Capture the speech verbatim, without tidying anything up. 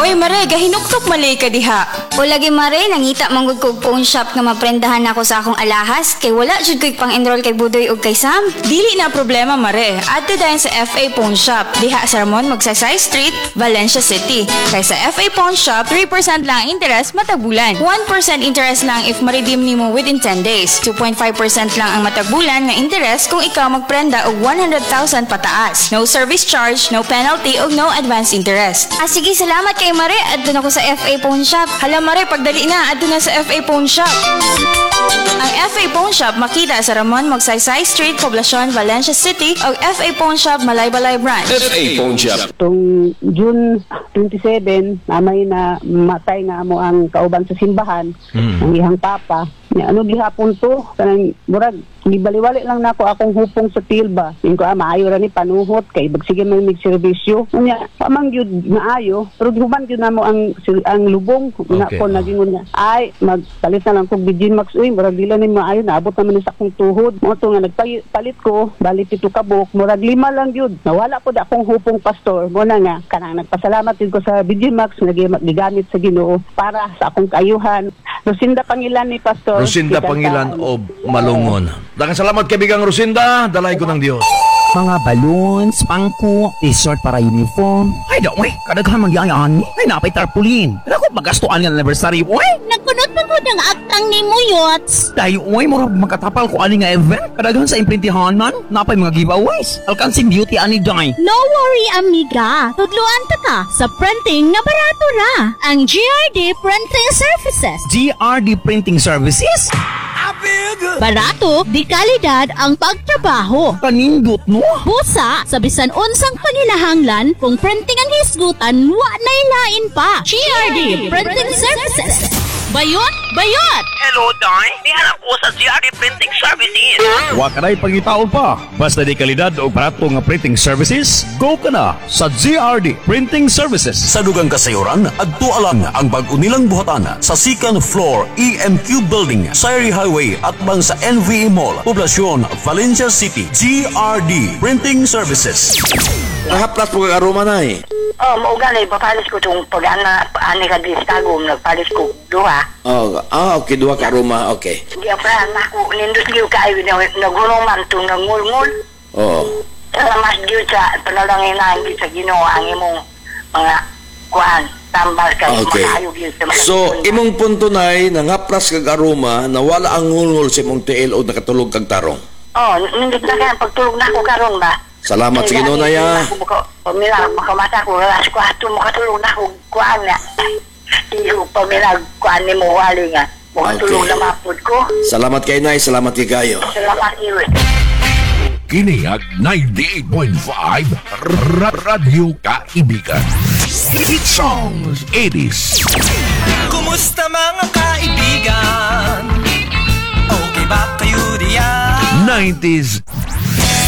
Oy mare, gahinuktok malay ka diha. O lagi mare, nangita manggod kog phone shop nga maprendahan ako sa akong alahas kay wala jud ko'y pang-enroll kay Budoy ug kay Sam. Dili na problema mare. Adto dayon sa F A Pawn Shop. Diha sa Ramon Magsaysay Street, Valencia City. Kay sa F A Pawn Shop, three percent lang ang interest matag bulan. one percent interest lang if ma-redeem nimo within ten days. two point five percent lang ang matag bulan nga interest kung ikaw magprenda og one hundred thousand pataas. No service charge, no penalty ug no advance interest. Ah sige, salamat kay mare. Adto na ko sa F A Pawn Shop. Hala mare, pagdali na adto na sa F A Pawn Shop. Ang F A Pawn Shop makita sa Ramon Magsaysay Street, Poblacion, Valencia City ug F A Pawn Shop Malaybalay Branch. F A Pawn Shop. Tung June twenty-seven, namay na matay nga mo ang kauban sa simbahan, mm. ang ihang papa. Nya ano gihapon to, kanang murag gibaliwali lang nako akong hupong sa tilba. Ingko ah, maayo ra ni panuhot kay bagsige man mig serbisyo. Nya pamang gyud maayo, pero human gyud namo ang ang lubong na okay. ko nagingon niya. Ay magpalit na lang kog Virgin Max uy, murag dila ni maayo naabot naman ni sa akong tuhod. Mo to nga nagpalit ko, bali pito ka buok, murag lima lang gyud. Nawala pod akong hupong pastor. Mo na nga kanang nagpasalamat gyud ko sa Virgin Max nga gigamit sa Ginoo para sa akong kaayuhan. Lucinda Pangilan ni Pastor. Rosinda Pangilan o Malungon. Daghang salamat kaibigang Rosinda. Dalay ko ng Dios. Mga balloons, pangko, t-shirt para uniform. Ay, daw, eh, kadaghan magyayaan. Ay, napay tarpaulin. Ako, magastuan ng anniversary, oy. Nagkunot pa ko ng aktang ni mo, Yots. Dahil, oy, mura magkatapal ko ani nga event. Kadaghan sa imprintihan man, napay mga giveaways. Alkansing beauty ani day. No worry, amiga. Tudluan ta ka sa printing na barato ra. Ang G R D Printing Services. G R D Printing Services? Barato, di kalidad ang pagtrabaho. Kanindot, no? Busa, sa bisan unsang panilahanglan, kung printing ang hisgutan, wa na ilain pa. G R D Printing Services. Bayot, bayot! Hello, Day. Di alam ko sa G R D Printing Services. Wa ka na'y pangitaon pa. Basta di kalidad o barato nga printing services, go ka na sa G R D Printing Services. Sa dugang kasayuran, adto alang ang bag-o nilang buhatan sa second floor E M Q Building, Sayri Highway at bang sa N V E Mall, Poblacion, Valencia City. G R D Printing Services. Nahaplas po kag aroma na eh. Oh, maugali, papalis ko itong pag-ana, ani ka di Chicago, nagpalis ko duha. Oh, ah, okay, duha ka aroma, okay. Hindi ako na ako, nindot liw ka, nagulong man itong nangulngul. Oo. Sa mas liw sa panalangin na hindi sa Ginoo ang imong mga kuhan, tambal ka, okay. mga ayog yun sa mga so, imong punto na'y nangaplas kag aroma na wala ang ngulngul sa imong tiil o nakatulog kag tarong. Oh, nindot na kaya pagtulog na ako karon ba? Salamat sa Ginoo na ya. Pamila, makamata ko, alas ko ato, makatulog na ako, kuhan na. Iyo, pamila, kuhan ni mo wali nga. Makatulog Okay. na mapod ko. Salamat kay Nay, salamat kay kayo. Salamat iyo. Kiniyag ninety-eight point five Radyo Kaibigan. Hit songs eighties. Kumusta mga kaibigan? Okay ba kayo diyan? nineties